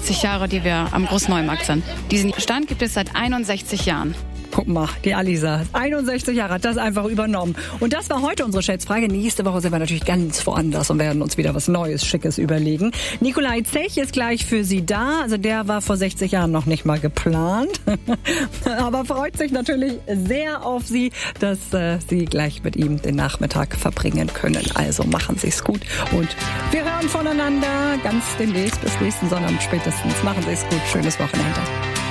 61 Jahre, die wir am Großneumarkt sind. Diesen Stand gibt es seit 61 Jahren. Guck mal, die Alisa, 61 Jahre, hat das einfach übernommen. Und das war heute unsere Schätzfrage. Nächste Woche sind wir natürlich ganz woanders und werden uns wieder was Neues, Schickes überlegen. Nikolai Zech ist gleich für Sie da. Also der war vor 60 Jahren noch nicht mal geplant. Aber freut sich natürlich sehr auf Sie, dass Sie gleich mit ihm den Nachmittag verbringen können. Also machen Sie es gut. Und wir hören voneinander ganz demnächst bis nächsten Sonntag spätestens. Machen Sie es gut. Schönes Wochenende.